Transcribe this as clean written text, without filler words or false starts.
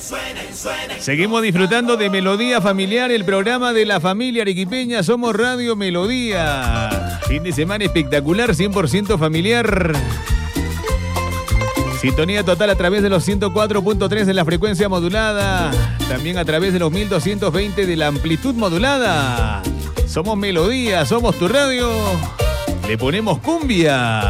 Seguimos disfrutando de Melodía Familiar, el programa de la familia arequipeña. Somos Radio Melodía. Fin de semana espectacular, 100% familiar. Sintonía total a través de los 104.3 de la frecuencia modulada. También a través de los 1220 de la amplitud modulada. Somos Melodía, somos tu radio. Le ponemos cumbia.